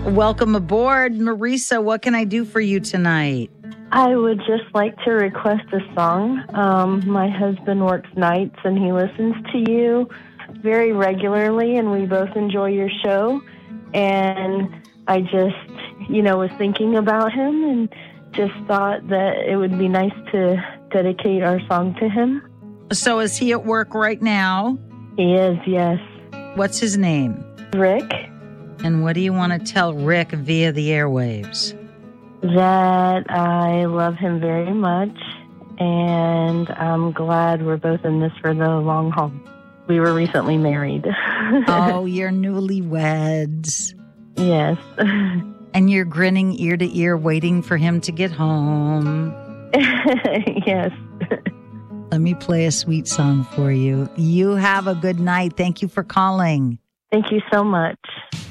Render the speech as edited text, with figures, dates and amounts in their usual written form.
Welcome aboard, Marisa. What can I do for you tonight? I would just like to request a song. My husband works nights and he listens to you very regularly, and we both enjoy your show. And I just, was thinking about him and just thought that it would be nice to dedicate our song to him. So is he at work right now? He is, yes. What's his name? Rick. And what do you want to tell Rick via the airwaves? That I love him very much, and I'm glad we're both in this for the long haul. We were recently married. Oh, you're newlyweds. Yes. And you're grinning ear to ear waiting for him to get home. Yes. Let me play a sweet song for you. You have a good night. Thank you for calling. Thank you so much.